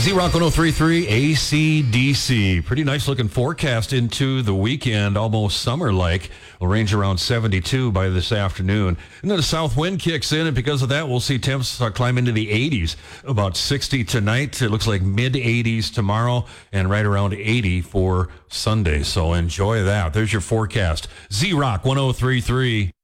Z-Rock 1033 AC/DC. Pretty nice looking forecast into the weekend, almost summer-like. Will range around 72 by this afternoon. And then the south wind kicks in, and because of that, we'll see temps climb into the 80s. About 60 tonight. It looks like mid-80s tomorrow, and right around 80 for Sunday. So enjoy that. There's your forecast. Z-Rock 1033.